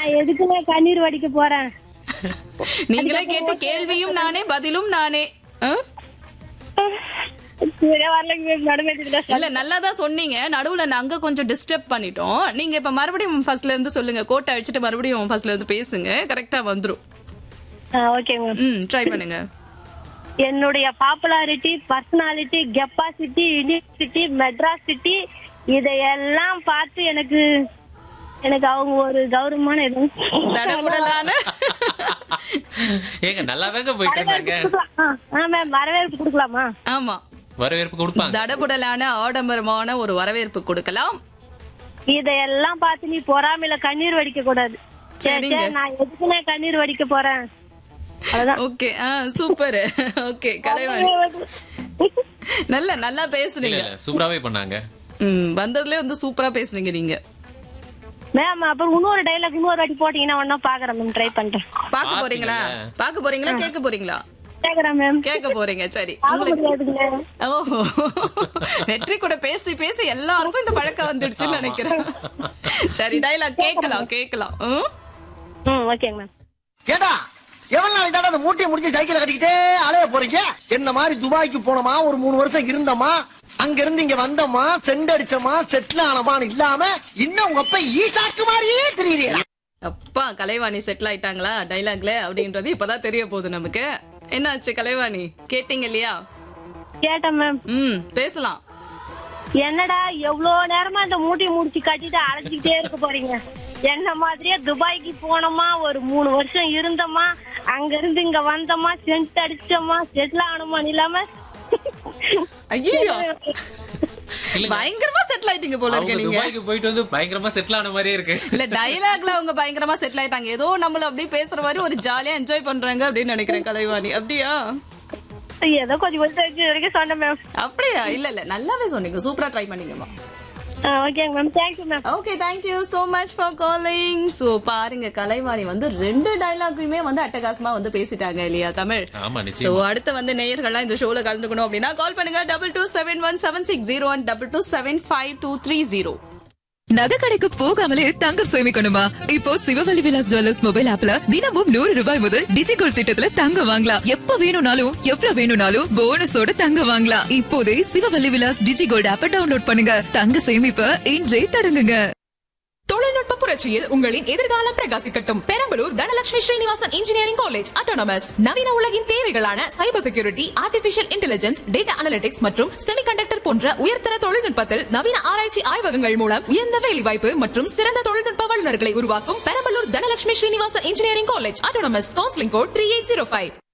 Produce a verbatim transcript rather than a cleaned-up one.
நான் எதுக்குமே கண்ணீர் வடிக்க போறேன். நீங்களே கேட்ட கேள்வியும் நானே பதிலும் நானே. இல்ல நல்லாதான் சொன்னீங்க. நடுவுல நாங்க கொஞ்சம் டிஸ்டர்ப் பண்ணிட்டோம். நீங்க இப்ப மறுபடியும் ஃபர்ஸ்ட்ல இருந்து சொல்லுங்க. கோட்டை அழிச்சிட்டு மறுபடியும் ஃபர்ஸ்ட்ல இருந்து பேசுங்க. கரெக்டா வந்துரும். Okay ma'am. ம் ட்ரை பண்ணுங்க. என்னுடைய popularity, personality, capacity, university, Madras city இதையெல்லாம் பார்த்து எனக்கு எனக்கு அவங்க ஒரு கௌரவமான இது தடபுடலான ஏங்க நல்லாதாங்க போயிட்டு இருந்தாங்க. மேம் வரவேற்பு கொடுக்கலாமா? ஆமா வரவேற்பு கொடுப்பாங்க. தடபுடலான ஆடம்பரமான ஒரு வரவேற்பு கொடுக்கலாம். இதையெல்லாம் பார்த்து நீ பொறாமையில கண்ணீர் வடிக்க கூடாது. நான் எதுக்குமே கண்ணீர் வடிக்க போறேன். Okay super. ஓகே கலைவாணி நல்ல நல்லா பேசுறீங்க. சூப்பராவே பண்ணாங்க. ம் வந்ததுல வந்து சூப்பரா பேசுறீங்க நீங்க. மேம் அப்புறம் இன்னொரு டைலாக் இன்னொரு வாட்டி போட்டீங்கன்னா ஒன்னா பாக்குறேன் மேம். ட்ரை பண்றேன். பாக்க போறீங்களா? பாக்க போறீங்களா கேட்க போறீங்களா? கேக்குறேன் மேம். கேட்க போறீங்க. சரி ஓஹோ வெற்றி கூட பேசி பேசி எல்லாருக்கும் இந்த பழக்கம் வந்துடுச்சுன்னு நினைக்கிறேன். சரி டைலாக் கேட்கலாம் கேட்கலாம். ம் ஓகேங்க மேம். கேடா எவ்வளவு நாளைக்கு தானே அந்த மூட்டையை முடிஞ்சு சைக்கிளை கட்டிக்கிட்டே அலைய போறீங்க? என்ன மாதிரி துபாய்க்கு போனோமா, ஒரு மூணு வருஷம் இருந்தோமா, அங்க இருந்து இங்க வந்தோமா, சென்ட் அடிச்சோமா, செட்டில் ஆனமான்னு இல்லாம இன்னும் உங்க அப்பா ஈசாக்கு மாதிரியே தெரியுறீங்க. அப்பா கலைவாணி செட்டில் ஆயிட்டாங்களா டைலாக்ல அப்படின்றது இப்பதான் தெரிய போகுது நமக்கு. என்னாச்சு கலைவாணி கேட்டீங்க இல்லையா? கேட்டேன் மேம். ம் பேசலாம். என்னடா எவ்வளவு நேரமா இந்த மூட்டையை முடிச்சு கட்டிட்டு அழைச்சிக்கிட்டே இருக்க போறீங்க? என்ன மாதிரியே துபாய்க்கு போனோமா, ஒரு மூணு வருஷம் இருந்தோமா, அங்க இருந்து இங்க வந்தோமா, சென்ட் அடிச்சோமா, செட்டில் ஆனோமா இல்லாம ஐயோ பயங்கரமா செட்டில் ஆயிட்டீங்க போல இருக்கு. நீங்க துபாய்க்கு போயிட்டு வந்து பயங்கரமா செட்டில் ஆன மாதிரியே இருக்கு. இல்ல டைலாக்ல அவங்க பயங்கரமா செட்டில் ஆயிட்டாங்க. ஏதோ நம்மள அப்படியே பேசுற மாதிரி ஒரு ஜாலியா என்ஜாய் பண்றாங்க அப்படின்னு நினைக்கிறேன் கலைவாணி. அப்படியா? ஏதோ கொஞ்சம் கொஞ்சம் வரைக்கும் சொன்னேன் மேம். அப்படியா? இல்ல இல்ல நல்லாவே சொன்னீங்க. சூப்பரா ட்ரை பண்ணீங்கம்மா. ஓகேங்க ma'am. Thank you ma'am. Okay thank you so much for calling. So பாருங்க கலைவாணி வந்து ரெண்டு டைலாக்குமே வந்து அட்டகாசமா வந்து பேசிட்டாங்க இல்லையா தமிழ்? ஆமா சோ நிச்சயமா. அடுத்து வந்து நேயர்கள்லாம் இந்த ஷோல கலந்துக்கணும் அப்படின்னா கால் பண்ணுங்க double two seven one seven six zero one double two seven five two three zero. நகை கடைக்கு போகாமலே தங்கம் சேமிக்கணுமா? இப்போ சிவவலி விலாஸ் ஜுவல்லர்ஸ் மொபைல் ஆப்ல தினமும் நூறு ரூபாய் முதல் டிஜிகோல்ட் திட்டத்துல தங்கம் வாங்கலாம். எப்ப வேணும்னாலும் எவ்வளவு வேணும்னாலும் போனஸோட தங்கம் வாங்கலாம். இப்போதே சிவவலி விலாஸ் டிஜிகோல்ட் ஆப்பை டவுன்லோட் பண்ணுங்க. தங்க சேமிப்ப இன்றே தொடங்குங்க. தொழில்நுட்ப புரட்சியில் உங்களின் எதிர்காலம் பிரகாசிக்கட்டும். Perambalur Dhanalakshmi Srinivasan engineering college autonomous நவீன உலகின் தேவைகளான cyber security, artificial intelligence, data analytics மற்றும் செமிகண்டக்டர் போன்ற உயர்தர தொழில்நுட்பத்தில் நவீன ஆராய்ச்சி ஆய்வகங்கள் மூலம் உயர்ந்த வேலைவாய்ப்பு மற்றும் சிறந்த தொழில்நுட்ப வல்லுநர்களை உருவாக்கும் Perambalur Dhanalakshmi Srinivasan engineering college autonomous. Counselling code three eight zero five.